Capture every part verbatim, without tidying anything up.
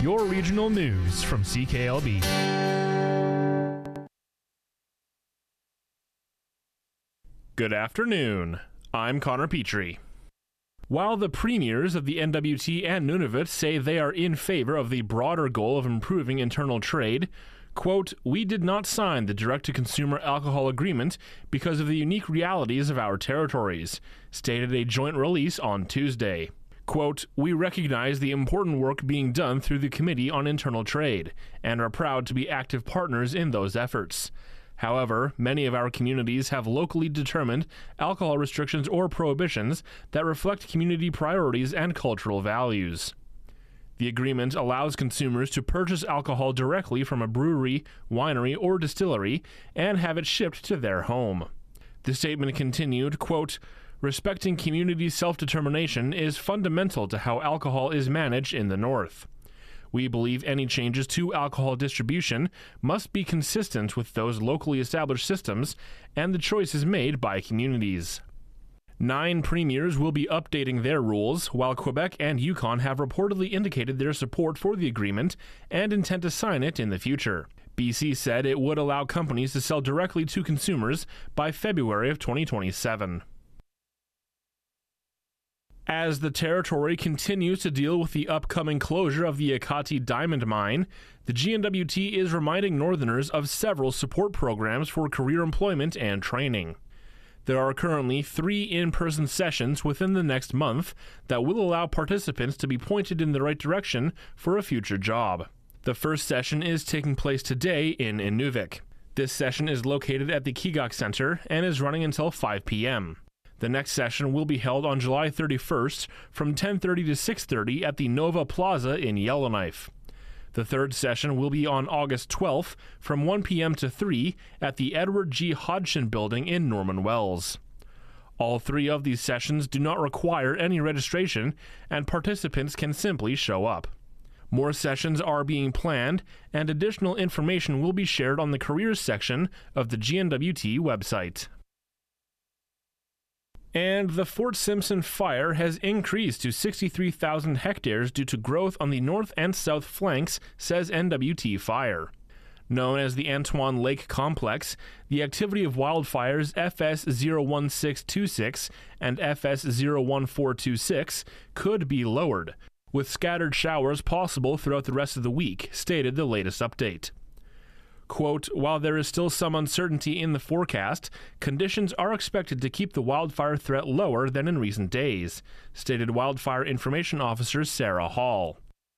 your regional news from C K L B. Good afternoon. I'm Connor Petrie. While the premiers of the N W T and Nunavut say they are in favor of the broader goal of improving internal trade, quote, "We did not sign the direct-to-consumer alcohol agreement because of the unique realities of our territories," stated a joint release on Tuesday. Quote, "We recognize the important work being done through the Committee on Internal Trade and are proud to be active partners in those efforts. However, many of our communities have locally determined alcohol restrictions or prohibitions that reflect community priorities and cultural values. The agreement allows consumers to purchase alcohol directly from a brewery, winery, or distillery and have it shipped to their home." The statement continued, quote, "Respecting community self-determination is fundamental to how alcohol is managed in the North. We believe any changes to alcohol distribution must be consistent with those locally established systems and the choices made by communities." Nine premiers will be updating their rules, while Quebec and Yukon have reportedly indicated their support for the agreement and intend to sign it in the future. B C said it would allow companies to sell directly to consumers by February of twenty twenty-seven. As the territory continues to deal with the upcoming closure of the Ekati diamond mine, the G N W T is reminding Northerners of several support programs for career employment and training. There are currently three in-person sessions within the next month that will allow participants to be pointed in the right direction for a future job. The first session is taking place today in Inuvik. This session is located at the Kigak Center and is running until five p.m. The next session will be held on July thirty-first from ten thirty to six thirty at the Nova Plaza in Yellowknife. The third session will be on August twelfth from one p.m. to three at the Edward G. Hodgson Building in Norman Wells. All three of these sessions do not require any registration, and participants can simply show up. More sessions are being planned, and additional information will be shared on the careers section of the G N W T website. And the Fort Simpson fire has increased to sixty-three thousand hectares due to growth on the north and south flanks, says N W T Fire. Known as the Antoine Lake Complex, the activity of wildfires F S zero one six two six and F S zero one four two six could be lowered, with scattered showers possible throughout the rest of the week, stated the latest update. Quote, "While there is still some uncertainty in the forecast, conditions are expected to keep the wildfire threat lower than in recent days," stated Wildfire Information Officer Sarah Hall.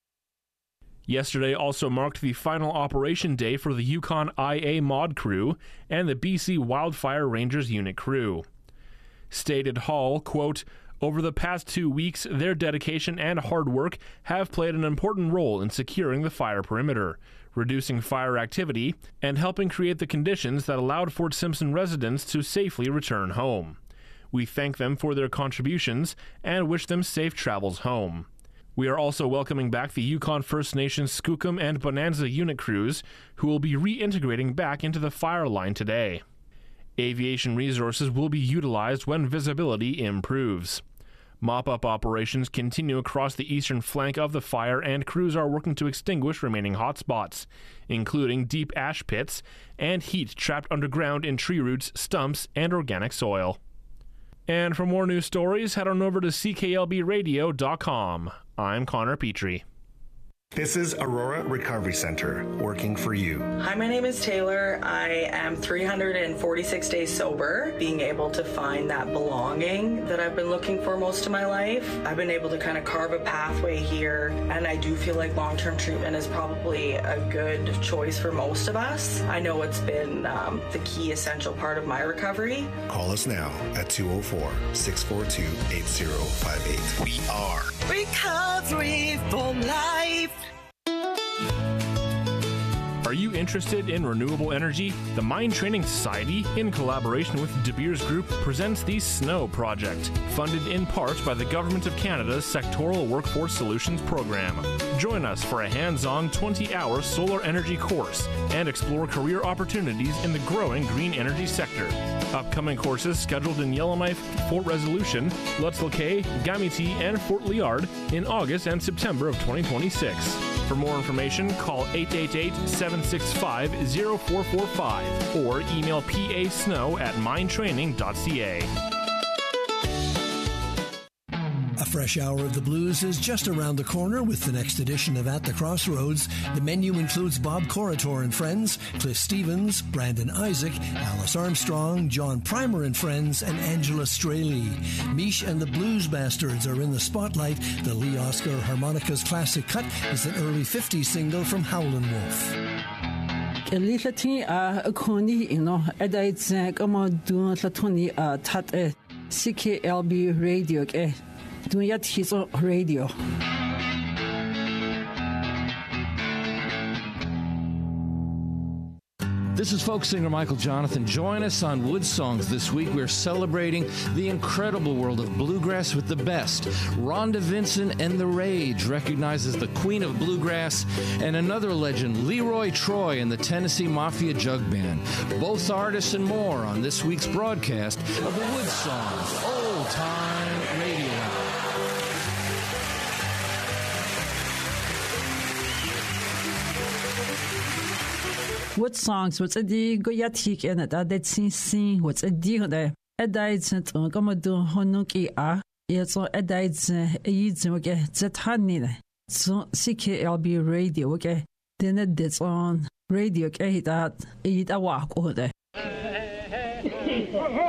Yesterday also marked the final operation day for the Yukon I A Mod crew and the B C Wildfire Rangers Unit crew. Stated Hall, quote, "Over the past two weeks, their dedication and hard work have played an important role in securing the fire perimeter, reducing fire activity, and helping create the conditions that allowed Fort Simpson residents to safely return home. We thank them for their contributions and wish them safe travels home. We are also welcoming back the Yukon First Nations Skookum and Bonanza unit crews, who will be reintegrating back into the fire line today. Aviation resources will be utilized when visibility improves. Mop-up operations continue across the eastern flank of the fire, and crews are working to extinguish remaining hotspots, including deep ash pits and heat trapped underground in tree roots, stumps, and organic soil. And for more news stories, head on over to C K L B radio dot com. I'm Connor Petrie. This is Aurora Recovery Center, working for you. Hi, my name is Taylor. I am three hundred forty-six days sober, being able to find that belonging that I've been looking for most of my life. I've been able to kind of carve a pathway here, and I do feel like long-term treatment is probably a good choice for most of us. I know it's been um, the key essential part of my recovery. Call us now at two oh four, six four two, eight oh five eight. We are Recovery for Life. Are you interested in renewable energy? The Mine Training Society, in collaboration with De Beers Group, presents the SNOW Project, funded in part by the Government of Canada's Sectoral Workforce Solutions Program. Join us for a hands-on twenty-hour solar energy course and explore career opportunities in the growing green energy sector. Upcoming courses scheduled in Yellowknife, Fort Resolution, Let's Loquet, Gamiti, and Fort Liard in August and September of twenty twenty-six. For more information, call eight eight eight, seven six five, zero four four five or email pasnow at mindtraining dot c a. A fresh hour of the blues is just around the corner with the next edition of At the Crossroads. The menu includes Bob Corritor and Friends, Cliff Stevens, Brandon Isaac, Alice Armstrong, John Primer and Friends, and Angela Straley. Mish and the Blues Bastards are in the spotlight. The Lee Oscar Harmonicas Classic Cut is an early fifties single from Howlin' Wolf. Elitati a koni ino edaitz kama dun latoni a tat C K L B radio ke Dunyat Hizo Radio. This is folk singer Michael Jonathan. Join us on Wood Songs this week. We're celebrating the incredible world of bluegrass with the best. Rhonda Vincent and The Rage recognized as the Queen of Bluegrass, and another legend, Leroy Troy and the Tennessee Mafia Jug Band. Both artists and more on this week's broadcast of the Wood Songs Old Time Radio Hour. What songs? What's a dig? Go yatik and at that sing sing. What's a dig there? A diet and come do honuki ah. Yes, or a diet a yeeds okay. That honey. So C K L B radio okay. Then it is on radio okay that eat a walk over there.